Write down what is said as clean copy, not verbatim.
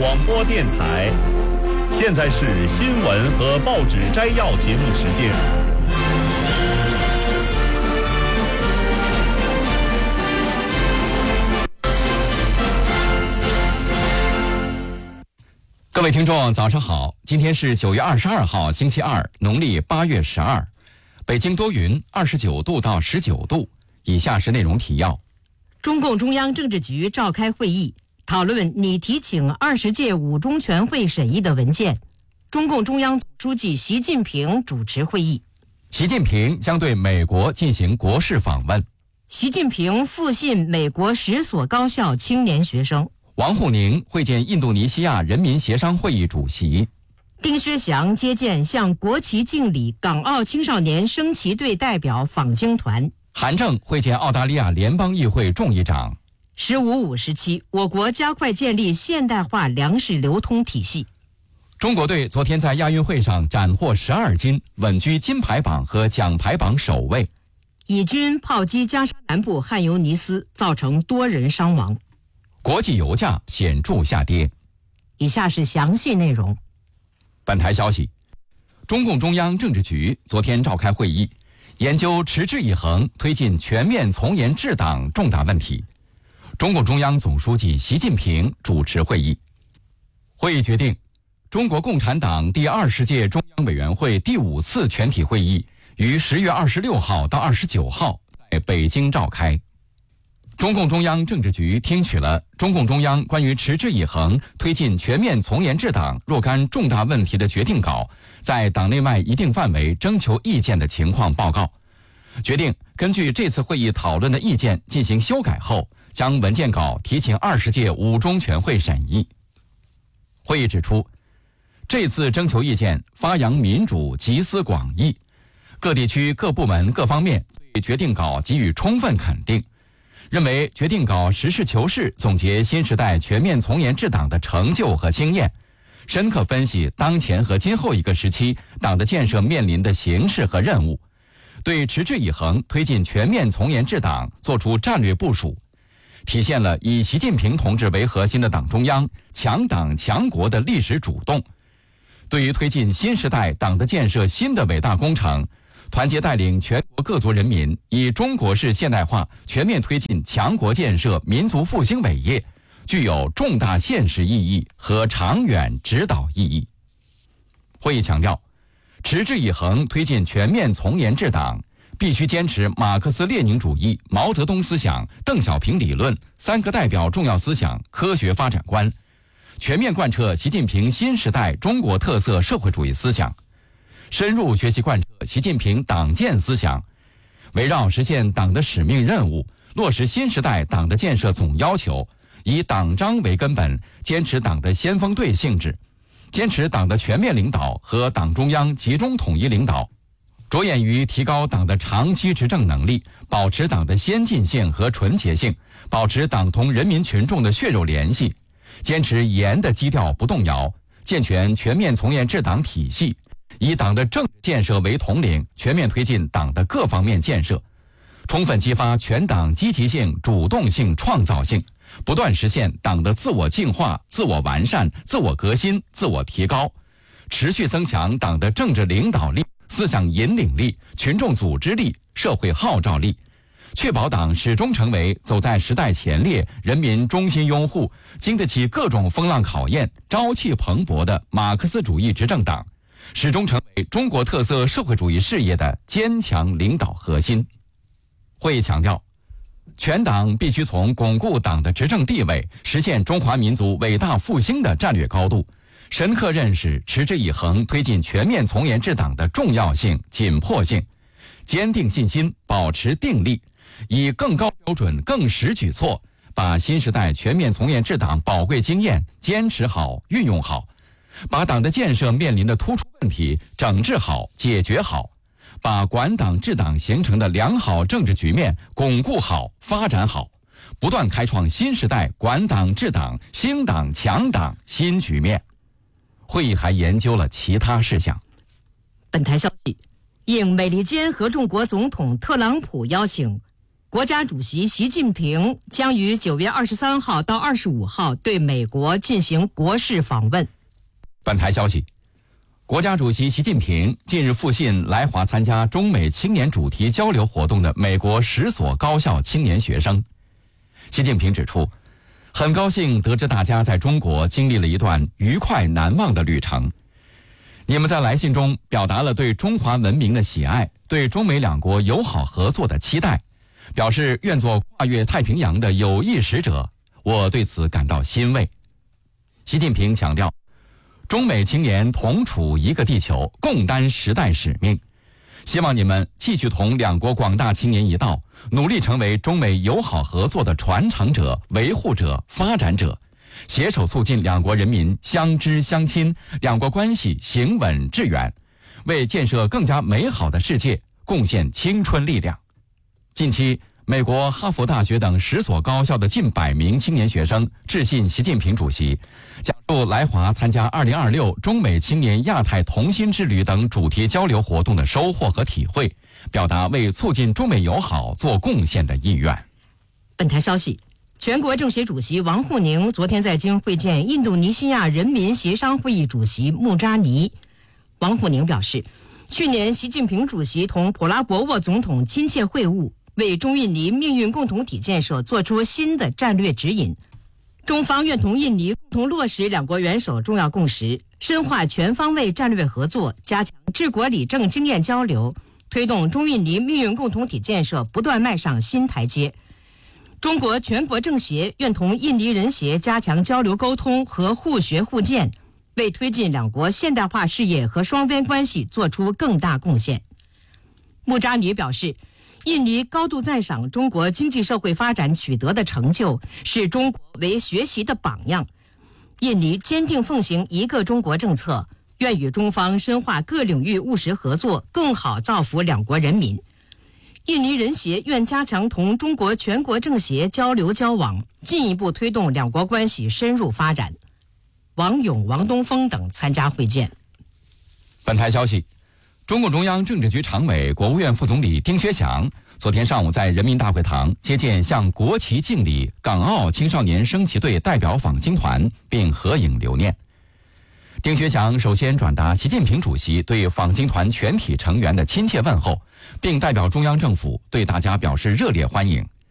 广播电台。现在是新闻和报纸摘要节目时间。 各位听众早上好，今天是9月22号星期二，农历8月12，北京多云，29度到19度。以下是内容提要。 中共中央政治局召开会议，讨论拟提请20届五中全会审议的文件。中共中央总书记习近平主持会议。 习近平将对美国进行国事访问。 习近平复信美国10所高校青年学生。 王沪宁会见印度尼西亚人民协商会议主席。 丁薛祥接见向国旗敬礼港澳青少年升旗队代表访京团。 韩正会见澳大利亚联邦议会众议长。 15-5-17，我国加快建立现代化粮食流通体系。 中国队昨天在亚运会上斩获12金，稳居金牌榜和奖牌榜首位。 以军炮击加沙南部汉尤尼斯，造成多人伤亡。 国际油价显著下跌。 以下是详细内容。 本台消息，中共中央政治局昨天召开会议，研究持之以恒推进全面从严治党重大问题。中共中央总书记习近平主持会议。会议决定，中国共产党第20届中央委员会第5次全体会议于10月26号到29号在北京召开。中共中央政治局听取了中共中央关于持之以恒推进全面从严治党若干重大问题的决定稿在党内外一定范围征求意见的情况报告，决定根据这次会议讨论的意见进行修改后，将文件稿提请20届五中全会审议。会议指出，这次征求意见发扬民主，集思广益，各地区各部门各方面对决定稿给予充分肯定，认为决定稿实事求是总结新时代全面从严治党的成就和经验，深刻分析当前和今后一个时期党的建设面临的形势和任务，对持之以恒推进全面从严治党作出战略部署，体现了以习近平同志为核心的党中央强党强国的历史主动，对于推进新时代党的建设新的伟大工程，团结带领全国各族人民以中国式现代化全面推进强国建设民族复兴伟业，具有重大现实意义和长远指导意义。会议强调，持之以恒推进全面从严治党，必须坚持马克思列宁主义、毛泽东思想、邓小平理论、3个代表重要思想科学发展观，全面贯彻习近平新时代中国特色社会主义思想，深入学习贯彻习近平党建思想，围绕实现党的使命任务，落实新时代党的建设总要求，以党章为根本，坚持党的先锋队性质，坚持党的全面领导和党中央集中统一领导，着眼于提高党的长期执政能力，保持党的先进性和纯洁性，保持党同人民群众的血肉联系，坚持严的基调不动摇，健全全面从严治党体系，以党的政治建设为统领，全面推进党的各方面建设，充分激发全党积极性、主动性、创造性，不断实现党的自我净化、自我完善、自我革新、自我提高，持续增强党的政治领导力、思想引领力、群众组织力、社会号召力，确保党始终成为走在时代前列、人民衷心拥护、经得起各种风浪考验、朝气蓬勃的马克思主义执政党，始终成为中国特色社会主义事业的坚强领导核心。会议强调，全党必须从巩固党的执政地位、实现中华民族伟大复兴的战略高度，深刻认识持之以恒推进全面从严治党的重要性、紧迫性，坚定信心，保持定力，以更高标准、更实举措，把新时代全面从严治党宝贵经验坚持好、运用好，把党的建设面临的突出问题整治好、解决好，把管党治党形成的良好政治局面巩固好、发展好，不断开创新时代管党治党、兴党强党新局面。会议还研究了其他事项。 本台消息，应美利坚合众国总统特朗普邀请， 国家主席习近平将于9月23号到25号对美国进行国事访问。 本台消息，国家主席习近平近日复信来华参加中美青年主题交流活动的美国10所高校青年学生。习近平指出，很高兴得知大家在中国经历了一段愉快难忘的旅程。你们在来信中表达了对中华文明的喜爱，对中美两国友好合作的期待，表示愿做跨越太平洋的友谊使者，我对此感到欣慰。习近平强调，中美青年同处一个地球，共担时代使命，希望你们继续同两国广大青年一道，努力成为中美友好合作的传承者、维护者、发展者，携手促进两国人民相知相亲，两国关系行稳致远，为建设更加美好的世界贡献青春力量。近期，美国哈佛大学等10所高校的近100名青年学生致信习近平主席，讲述来华参加2026中美青年亚太同心之旅等主题交流活动的收获和体会，表达为促进中美友好做贡献的意愿。 本台消息，全国政协主席王沪宁昨天在京会见印度尼西亚人民协商会议主席穆扎尼。王沪宁表示，去年习近平主席同普拉博沃总统亲切会晤，为中印尼命运共同体建设做出新的战略指引。中方愿同印尼共同落实两国元首重要共识，深化全方位战略合作，加强治国理政经验交流，推动中印尼命运共同体建设不断迈上新台阶。中国全国政协愿同印尼人协加强交流沟通和互学互鉴，为推进两国现代化事业和双边关系做出更大贡献。穆扎尼表示，印尼高度赞赏中国经济社会发展取得的成就，视中国为学习的榜样。印尼坚定奉行一个中国政策，愿与中方深化各领域务实合作，更好造福两国人民。印尼人协愿加强同中国全国政协交流交往，进一步推动两国关系深入发展。王勇、王东峰等参加会见。 本台消息，中共中央政治局常委、国务院副总理丁薛祥昨天上午在人民大会堂接见向国旗敬礼港澳青少年升旗队代表访京团，并合影留念。丁薛祥首先转达习近平主席对访京团全体成员的亲切问候，并代表中央政府对大家表示热烈欢迎，